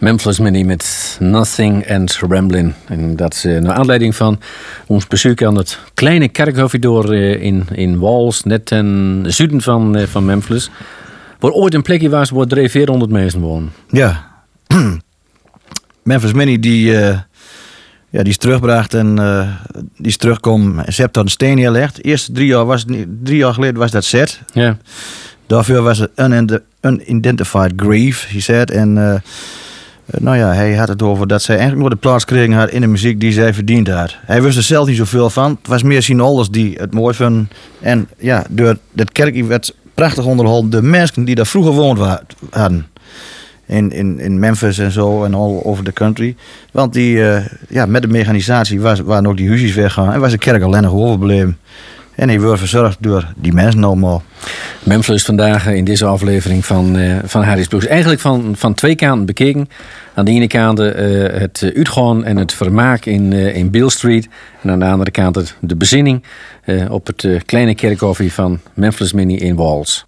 Memphis Minnie met Nothing and Ramblin'. En dat is naar aanleiding van ons bezoek aan het kleine kerkhofje door in Wals, net ten zuiden van Memphis. Waar ooit een plekje was waar 400 mensen wonen. Ja. Memphis Minnie die is teruggebracht en die is teruggekomen. Ze heeft daar een steen neergelegd. De eerste 3 jaar geleden was dat zet. Ja. Daarvoor was het unidentified grave, he said. En hij had het over dat zij eigenlijk nooit de plaats kregen had in de muziek die zij verdiend had. Hij wist er zelf niet zoveel van. Het was meer zijn ouders die het mooi vonden. En ja, door dat kerkje werd prachtig onderhouden. De mensen die daar vroeger woond hadden. In Memphis en zo en all over the country. Want met de mechanisatie waren ook die huisjes weggegaan. En was de kerk alleen nog overbleven. En hij wordt verzorgd door die mensen allemaal. Memphis vandaag in deze aflevering van Harry's Blues. Eigenlijk van 2 kanten bekeken. Aan de ene kant het uitgaan en het vermaak in Beale Street. En aan de andere kant de bezinning op het kleine kerkhofje van Memphis Minnie in Wals.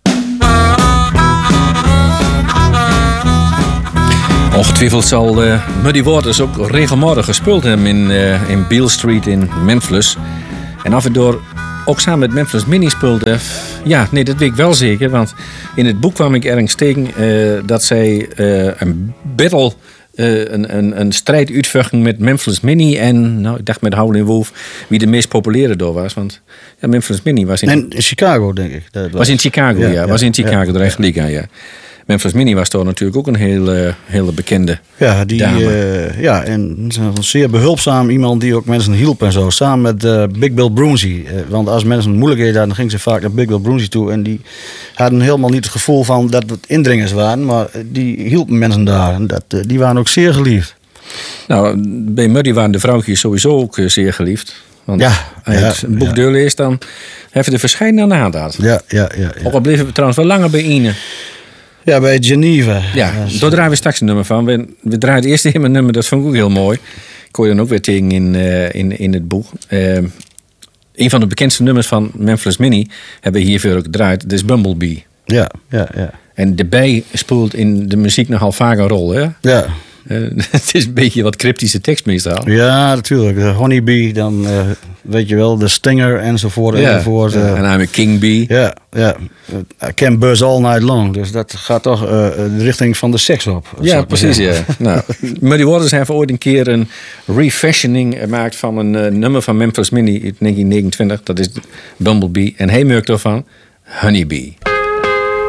Ongetwijfeld zal Muddy Waters ook regelmatig gespeeld hebben in Beale Street in Memphis. En af en toe ook samen met Memphis Minnie speelde. Ja, nee, dat weet ik wel zeker. Want in het boek kwam ik ergens tegen dat zij een battle, een strijd uitvochten met Memphis Minnie. En ik dacht met Howlin' Wolf wie de meest populaire door was. Want ja, Memphis Minnie was in Chicago, denk ik. Was in Chicago, ja. Was in Chicago, de rechtliga, ja. Memphis Minnie was toch natuurlijk ook een hele bekende dame. En een zeer behulpzaam iemand die ook mensen hielp en zo. Samen met Big Bill Broonzy. Want als mensen moeilijkheden hadden, dan gingen ze vaak naar Big Bill Broonzy toe. En die hadden helemaal niet het gevoel van dat het indringers waren. Maar die hielpen mensen daar. En die waren ook zeer geliefd. Nou, bij Muddy waren de vrouwtjes sowieso ook zeer geliefd. Want als je het boek doorleest, dan hebben de verschijnen aan de hand gehad. Ja. Ook al bleven we trouwens wel langer bij Ine. Ja, bij Geneva. Ja, daar draaien we straks een nummer van. We draaien het eerste helemaal nummer, dat vond ik ook heel mooi. Ik hoor je dan ook weer tegen in het boek. Een van de bekendste nummers van Memphis Minnie hebben we hiervoor ook gedraaid. Dat is Bumblebee. Ja. En de bij speelt in de muziek nogal vaak een rol, hè? Ja. Het is een beetje wat cryptische tekst meestal. Ja, natuurlijk. De honeybee, dan weet je wel, de stinger enzovoort. En I'm a king bee. Ja. I can buzz all night long. Dus dat gaat toch de richting van de seks op. Ja, precies, ja. Nou, Muddy Waters heeft ooit een keer een refashioning gemaakt van een nummer van Memphis Minnie uit 1929. Dat is Bumblebee. En hij merkt ervan Honeybee.